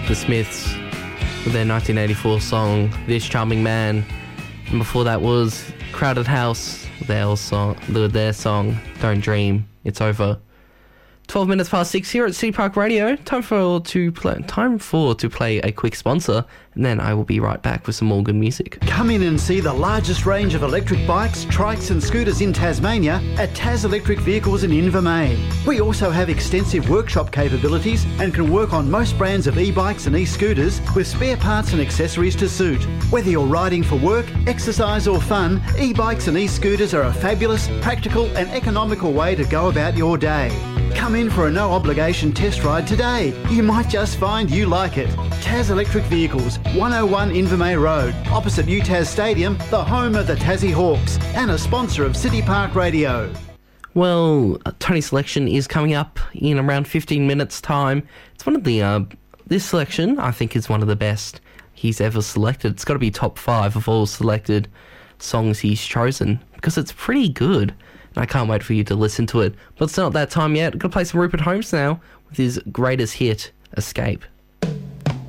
The Smiths with their 1984 song, This Charming Man. And before that was Crowded House, their song, Don't Dream, It's Over. 12 minutes past 6 here at City Park Radio. Time for to play a quick sponsor, and then I will be right back with some more good music. Come in and see the largest range of electric bikes, trikes and scooters in Tasmania at Tas Electric Vehicles in Invermain. We also have extensive workshop capabilities and can work on most brands of e-bikes and e-scooters with spare parts and accessories to suit. Whether you're riding for work, exercise or fun, e-bikes and e-scooters are a fabulous, practical and economical way to go about your day. Come in for a no-obligation test ride today. You might just find you like it. Tas Electric Vehicles, 101 Invermay Road, opposite UTAS Stadium, the home of the Tassie Hawks, and a sponsor of City Park Radio. Well, Tony's selection is coming up in around 15 minutes' time. It's one of the... this selection, I think, is one of the best he's ever selected. It's got to be top 5 of all selected songs he's chosen, because it's pretty good. I can't wait for you to listen to it. But it's not that time yet. I've got to play some Rupert Holmes now with his greatest hit, Escape.